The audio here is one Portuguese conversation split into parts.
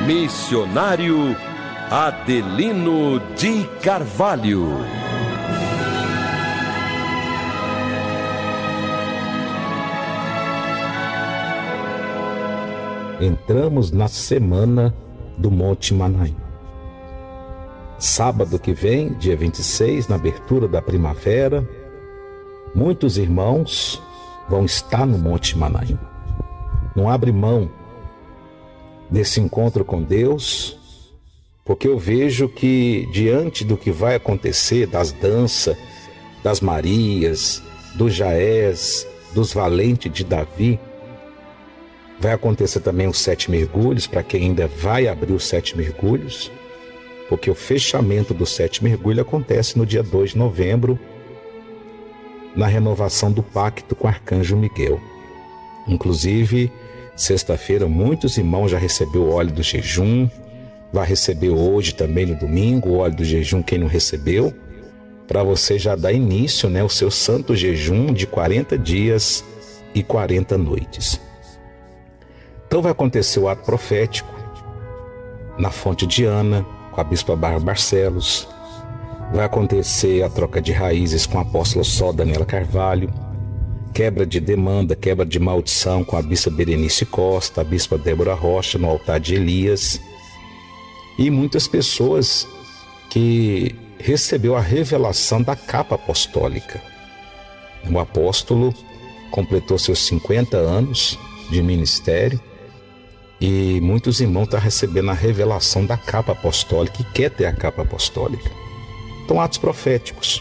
Missionário Adelino de Carvalho. Entramos na semana do Monte Manaim. Sábado que vem, dia 26, na abertura da primavera, muitos irmãos vão estar no Monte Manaim. Não abre mão desse encontro com Deus, porque eu vejo que diante do que vai acontecer, das danças, das Marias, dos Jaés, dos valentes de Davi, vai acontecer também os 7 mergulhos, para quem ainda vai abrir os 7 mergulhos, porque o fechamento dos 7 mergulhos acontece no dia 2 de novembro, na renovação do pacto com o Arcanjo Miguel. Inclusive, sexta-feira, muitos irmãos já receberam o óleo do jejum, vai receber hoje também no domingo o óleo do jejum, quem não recebeu, para você já dar início, o seu santo jejum de 40 dias e 40 noites. Então vai acontecer o ato profético na Fonte de Ana, com a Bispa Bárbara Barcelos. Vai acontecer a troca de raízes com a apóstola Sol Daniela Carvalho. Quebra de demanda, quebra de maldição com a Bispa Berenice Costa, a Bispa Débora Rocha no altar de Elias. E muitas pessoas que recebeu a revelação da capa apostólica. O apóstolo completou seus 50 anos de ministério. E muitos irmãos estão recebendo a revelação da capa apostólica e quer ter a capa apostólica. Então, atos proféticos.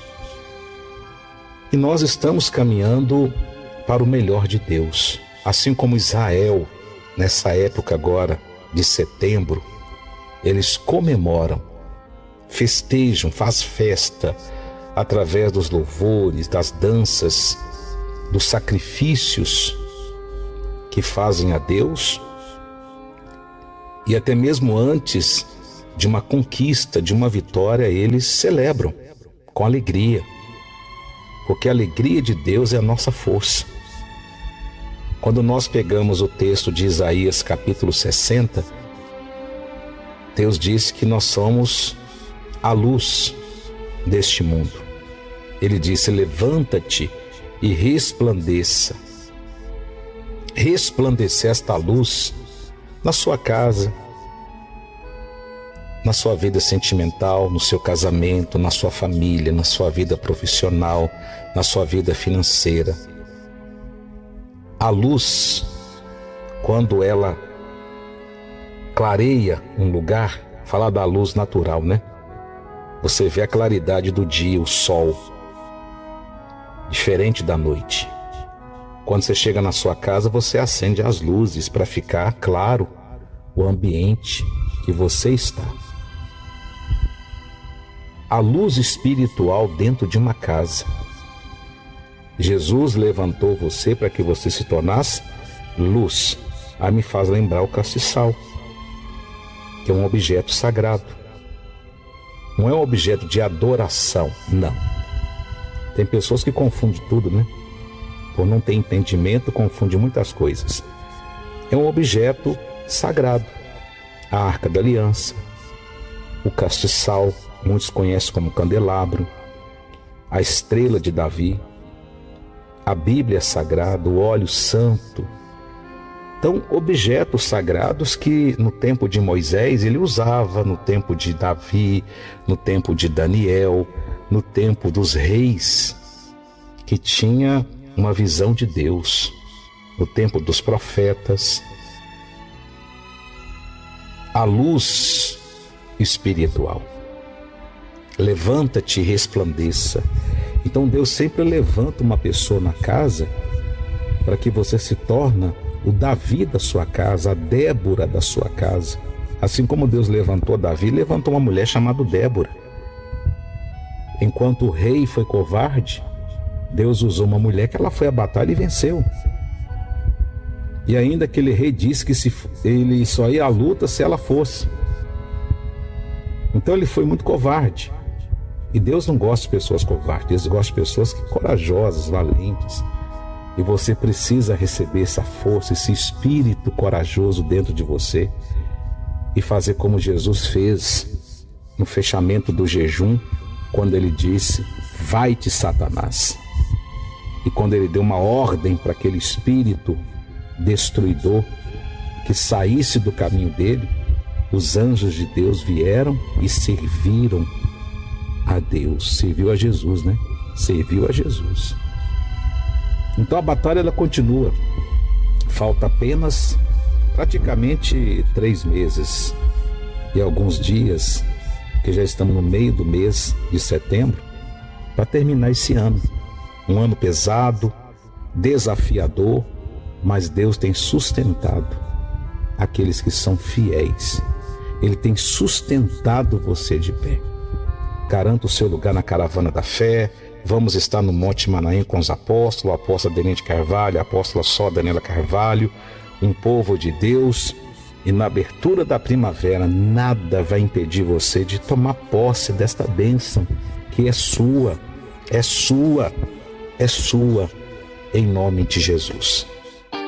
E nós estamos caminhando para o melhor de Deus. Assim como Israel, nessa época agora de setembro, eles comemoram, festejam, fazem festa através dos louvores, das danças, dos sacrifícios que fazem a Deus. E até mesmo antes de uma conquista, de uma vitória, eles celebram com alegria. Porque a alegria de Deus é a nossa força. Quando nós pegamos o texto de Isaías capítulo 60, Deus disse que nós somos a luz deste mundo. Ele disse: levanta-te e resplandeça. Resplandecer esta luz na sua casa, na sua vida sentimental, no seu casamento, na sua família, na sua vida profissional, na sua vida financeira. A luz, quando ela clareia um lugar, falar da luz natural, Você vê a claridade do dia, o sol, diferente da noite. Quando você chega na sua casa, você acende as luzes para ficar claro o ambiente que você está. A luz espiritual dentro de uma casa. Jesus levantou você para que você se tornasse luz. Aí me faz lembrar o castiçal, que é um objeto sagrado. Não é um objeto de adoração, não. Tem pessoas que confundem tudo, Por não ter entendimento, confunde muitas coisas. É um objeto sagrado. A Arca da Aliança, o castiçal, muitos conhecem como candelabro, a estrela de Davi, a Bíblia sagrada, o óleo santo. Então, objetos sagrados que no tempo de Moisés ele usava, no tempo de Davi, no tempo de Daniel, no tempo dos reis, que tinha uma visão de Deus, no tempo dos profetas. A luz espiritual. Levanta-te e resplandeça. Então Deus sempre levanta uma pessoa na casa para que você se torne o Davi da sua casa, a Débora da sua casa. Assim como Deus levantou Davi, levantou uma mulher chamada Débora. Enquanto o rei foi covarde, Deus usou uma mulher que ela foi à batalha e venceu. E ainda aquele rei disse que ele só ia à luta se ela fosse. Então ele foi muito covarde. E Deus não gosta de pessoas covardes, Deus gosta de pessoas corajosas, valentes. E você precisa receber essa força, esse espírito corajoso dentro de você. e fazer como Jesus fez no fechamento do jejum, quando ele disse: vai-te, Satanás. E quando ele deu uma ordem para aquele espírito destruidor que saísse do caminho dele, os anjos de Deus vieram e serviram a Deus. Serviu a Jesus, né? Serviu a Jesus. Então a batalha ela continua. Falta apenas praticamente 3 meses e alguns dias, que já estamos no meio do mês de setembro, para terminar esse ano. Um ano pesado, desafiador, mas Deus tem sustentado aqueles que são fiéis. Ele tem sustentado você de pé. Garanta o seu lugar na caravana da fé. Vamos estar no Monte Manaim com os apóstolos, a apóstola Adeline de Carvalho, a apóstola Só Daniela Carvalho, um povo de Deus. E na abertura da primavera, nada vai impedir você de tomar posse desta bênção que é sua, é sua, é sua, em nome de Jesus.